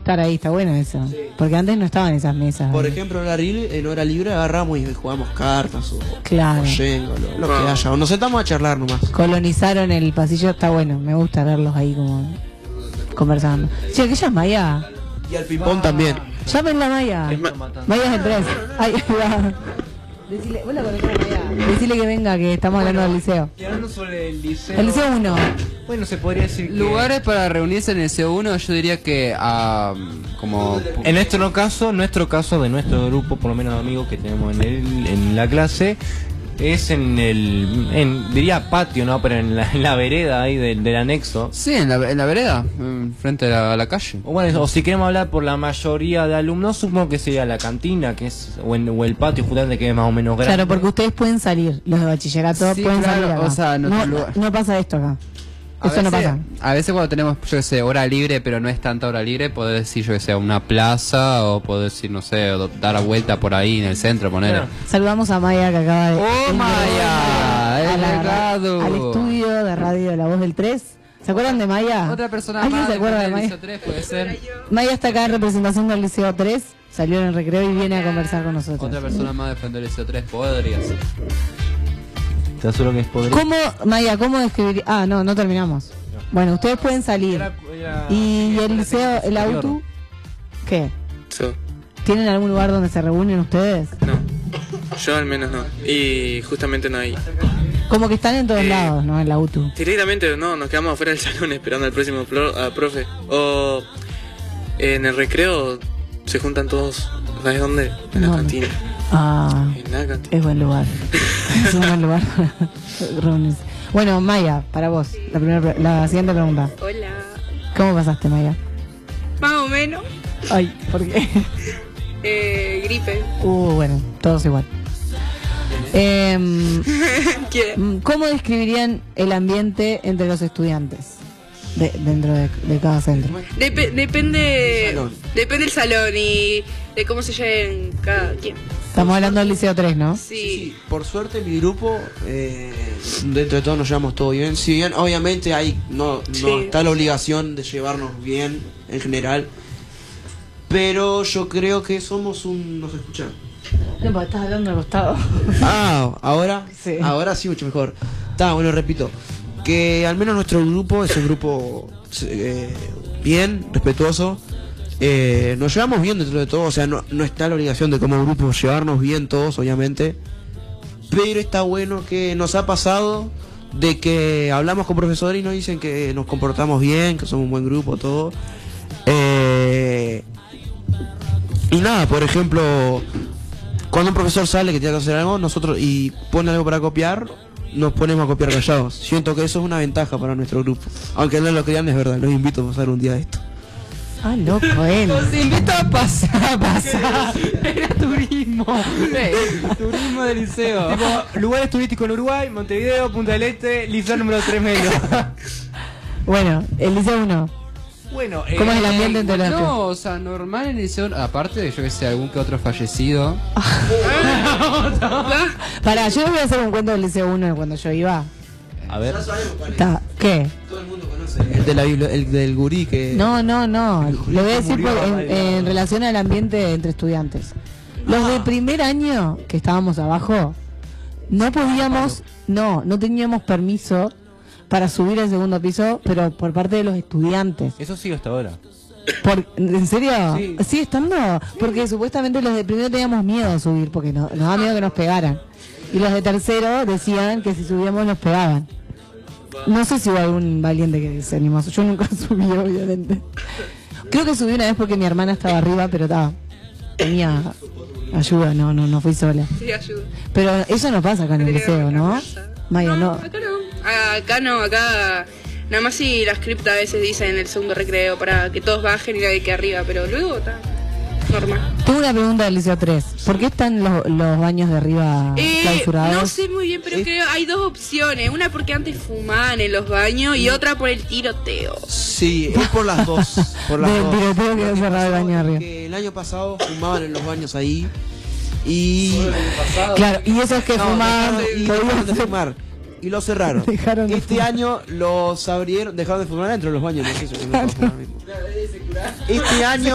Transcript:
estar ahí, está bueno eso. Sí. Porque antes no estaban esas mesas. Por ejemplo, en hora libre agarramos y jugamos cartas o Jenga, lo que haya. O nos sentamos a charlar nomás. Colonizaron el pasillo, está bueno. Me gusta verlos ahí como conversando. Sí, aquella es Maya. Y al ping-pong también. Llámenla a Maya. Maya es el 3. Ay, decile, vos la conocés a Maya. Decile que venga, que estamos hablando del liceo. Y hablando sobre el liceo. El liceo 1. Bueno, se podría decir lugares para reunirse en el liceo 1, yo diría que como... En nuestro caso de nuestro grupo, por lo menos de amigos que tenemos en la clase, es diría patio, ¿no? Pero en la vereda ahí del anexo. Sí, en la vereda, frente a la calle. O si queremos hablar por la mayoría de alumnos, supongo que sería la cantina, que es o el patio justamente, que es más o menos grande. Claro, porque ustedes pueden salir, los de bachillerato pueden salir acá. O sea, no pasa esto acá. Eso no pasa. A veces cuando tenemos, yo que sé, hora libre, pero no es tanta hora libre, podés decir, yo que sé, una plaza, o podés decir, no sé, dar vuelta por ahí en el centro, poner. Claro. Saludamos a Maya, que acaba de... ¡Oh, Maya! Al estudio de radio de La Voz del 3. ¿Se acuerdan de Maya? Otra persona ¿Alguien más se acuerda de Maya? Liceo 3, puede ser. Maya está acá en representación del Liceo 3, salió en el recreo y viene a conversar con nosotros. Otra persona más de frente del Liceo 3 podría ser. ¿Te aseguro que es podrido? ¿Cómo, Maya, cómo describir? Ah, no terminamos. Bueno, ustedes pueden salir. ¿Y el liceo, el auto? ¿Qué? ¿Tienen algún lugar donde se reúnen ustedes? No, yo al menos no. Y justamente no hay. Como que están en todos lados, ¿no? En la UTU. Directamente no, nos quedamos afuera del salón esperando al próximo profe. O en el recreo se juntan todos. ¿Sabes dónde? En la cantina. Ah, en la cantina. Es buen lugar. Es un buen lugar para reunirse. Bueno, Maya, para vos, la siguiente pregunta. Hola. ¿Cómo pasaste, Maya? Más o menos. Ay, ¿por qué? Gripe. Bueno, todos igual. ¿Cómo describirían el ambiente entre los estudiantes dentro de cada centro? Depende del salón y de cómo se lleven cada quien. Estamos hablando del Liceo 3, ¿no? Sí. Por suerte mi grupo, dentro de todo nos llevamos todo bien. Si bien obviamente no está la obligación de llevarnos bien en general, pero yo creo que somos ¿nos escuchan? No, porque estás hablando al costado. ¿Ahora? Sí. Ahora sí, mucho mejor. Bueno, repito, que al menos nuestro grupo es un grupo bien, respetuoso. Nos llevamos bien dentro de todo, o sea, no está la obligación de como grupo llevarnos bien todos, obviamente. Pero está bueno que nos ha pasado de que hablamos con profesores y nos dicen que nos comportamos bien, que somos un buen grupo, todo. Y nada, por ejemplo, cuando un profesor sale que tiene que hacer algo, nosotros y pone algo para copiar, nos ponemos a copiar callados. Siento que eso es una ventaja para nuestro grupo. Aunque no lo crean, es verdad, los invito a pasar un día de esto. Loco, Los invito a pasar. Era turismo. Turismo del liceo. Tipo, lugares turísticos en Uruguay, Montevideo, Punta del Este, liceo número 3 Melo. Bueno, el Liceo 1. Bueno, ¿cómo es el ambiente entre los? No, o sea, normal en el liceo, aparte de yo que sé, algún que otro fallecido. Pará, yo les voy a hacer un cuento del Liceo 1 de cuando yo iba. A ver. ¿Qué? Todo el mundo conoce el del gurí que... No. Le voy a decir en relación al ambiente entre estudiantes. Los de primer año que estábamos abajo, no podíamos, no teníamos permiso para subir al segundo piso, pero por parte de los estudiantes. Eso sigue hasta ahora. ¿En serio? Sí. ¿Sigue estando? Porque supuestamente los de primero teníamos miedo a subir, porque nos daba miedo que nos pegaran. Y los de tercero decían que si subíamos nos pegaban. No sé si hubo algún valiente que se animó. Yo nunca subí, obviamente. Creo que subí una vez porque mi hermana estaba arriba, pero tenía ayuda, no fui sola. Sí, ayuda. Pero eso no pasa acá en el liceo, ¿no? Maya, no. Acá no. Acá nada más si las criptas a veces dicen en el segundo recreo para que todos bajen y nadie quede arriba, pero luego está normal. Tengo una pregunta del Liceo 3. ¿Por qué están los baños de arriba clausurados? No sé muy bien, pero creo hay dos opciones. Una porque antes fumaban en los baños y otra por el tiroteo. Sí, es por las dos. Del tiroteo quedó cerrado el baño de arriba. El año pasado fumaban en los baños ahí. Y... Claro, y esos que fumaban... Dejaron de fumar. Y lo cerraron. Este año los abrieron, dejaron de fumar dentro de los baños. No sé si este año